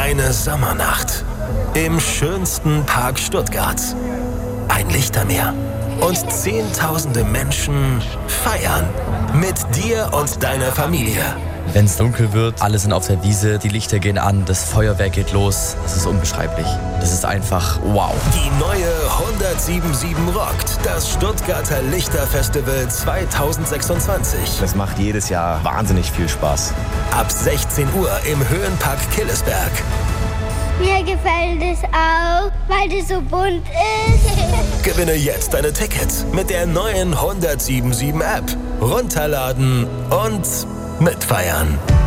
Eine Sommernacht im schönsten Park Stuttgarts. Ein Lichtermeer und Zehntausende Menschen feiern mit dir und deiner Familie. Wenn es dunkel wird, alle sind auf der Wiese, die Lichter gehen an, das Feuerwerk geht los. Das ist unbeschreiblich. Das ist einfach wow. Die neue 1077 rockt das Stuttgarter Lichterfestival 2026. Das macht jedes Jahr wahnsinnig viel Spaß. Ab 16 Uhr im Höhenpark Killesberg. Mir gefällt es auch, weil es so bunt ist. Gewinne jetzt deine Tickets mit der neuen 1077 App. Runterladen und mitfeiern.